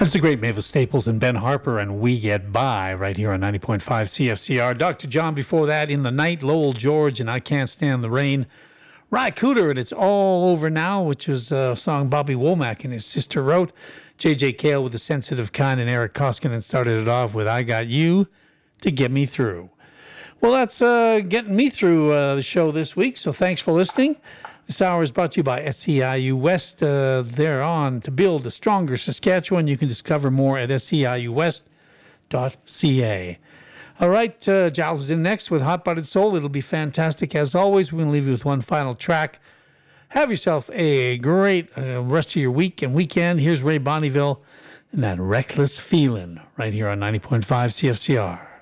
That's the great Mavis Staples and Ben Harper, and We Get By right here on 90.5 CFCR. Dr. John before that, In the Night, Lowell George, and I Can't Stand the Rain. Ry Cooder, and It's All Over Now, which was a song Bobby Womack and his sister wrote. J.J. Cale with The Sensitive Kind, and Eric Koskinen started it off with I Got You to Get Me Through. Well, that's getting me through the show this week, so thanks for listening. This hour is brought to you by SEIU West. They're on to build a stronger Saskatchewan. You can discover more at seiuwest.ca. All right, Giles is in next with Hot Buttered Soul. It'll be fantastic. As always, we're going to leave you with one final track. Have yourself a great rest of your week and weekend. Here's Ray Bonneville and that Reckless Feeling right here on 90.5 CFCR.